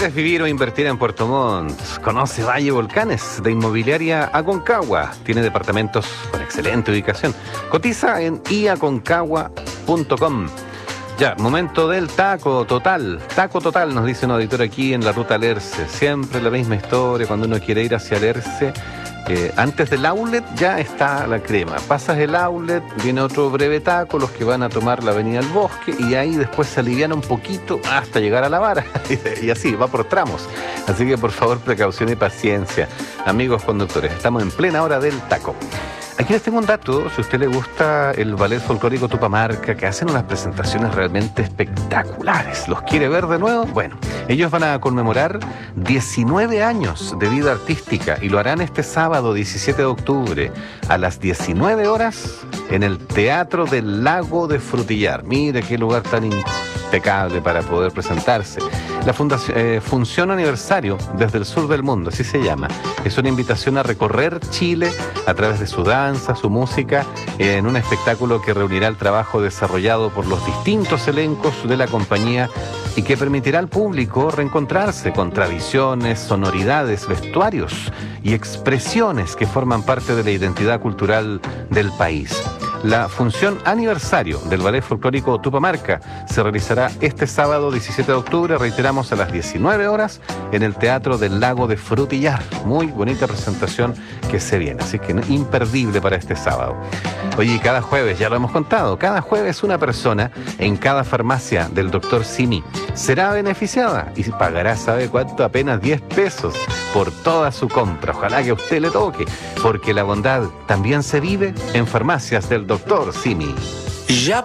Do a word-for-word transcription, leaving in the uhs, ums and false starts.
¿Quieres vivir o invertir en Puerto Montt? Conoce Valle Volcanes de Inmobiliaria Aconcagua. Tiene departamentos con excelente ubicación. Cotiza en i aconcagua punto com. Ya, momento del taco total. Taco total, nos dice un auditor aquí en la ruta Lerce. Siempre la misma historia, cuando uno quiere ir hacia Lerce. Eh, antes del outlet ya está la crema. Pasas el outlet, viene otro breve taco, los que van a tomar la avenida del Bosque, y ahí después se aliviana un poquito hasta llegar a la vara. Y así, va por tramos. Así que por favor, precaución y paciencia. Amigos conductores, estamos en plena hora del taco. Aquí les tengo un dato, si a usted le gusta el ballet folclórico Tupamarca, que hacen unas presentaciones realmente espectaculares. ¿Los quiere ver de nuevo? Bueno, ellos van a conmemorar diecinueve años de vida artística y lo harán este sábado diecisiete de octubre a las diecinueve horas en el Teatro del Lago de Frutillar. Mire qué lugar tan impecable para poder presentarse. La fundación, eh, Función Aniversario desde el Sur del Mundo, así se llama. Es una invitación a recorrer Chile a través de su danza, su música, eh, en un espectáculo que reunirá el trabajo desarrollado por los distintos elencos de la compañía y que permitirá al público reencontrarse con tradiciones, sonoridades, vestuarios y expresiones que forman parte de la identidad cultural del país. La función aniversario del Ballet Folclórico Tupamarca se realizará este sábado diecisiete de octubre, reiteramos, a las diecinueve horas en el Teatro del Lago de Frutillar. Muy bonita presentación que se viene, así que imperdible para este sábado. Oye, cada jueves, ya lo hemos contado, cada jueves una persona en cada farmacia del doctor Simi será beneficiada y pagará, ¿sabe cuánto? Apenas diez pesos por toda su compra. Ojalá que a usted le toque, porque la bondad también se vive en farmacias del doctor Simi. Ya